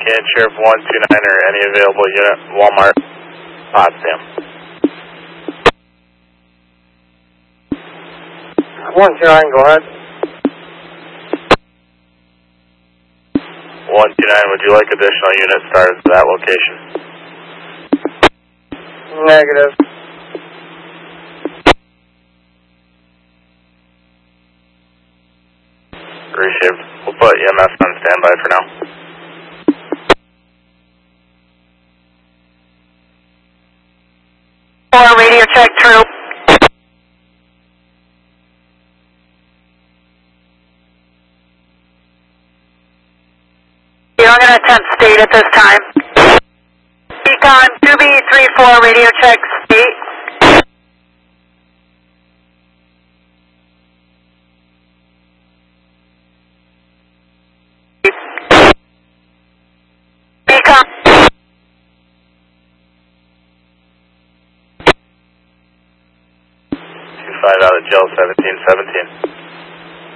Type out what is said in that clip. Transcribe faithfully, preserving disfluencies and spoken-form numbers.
Can Sheriff one two nine or any available unit, Walmart, Potsdam. one two nine, go ahead. one two nine, would you like additional unit stars to that location? Negative. Reshaped. We'll put E M S on standby for now. Four radio check, true. You're not going to attempt state at this time. Beacon two B three four radio check, state. Beacon. two five out of jail, seventeen seventeen.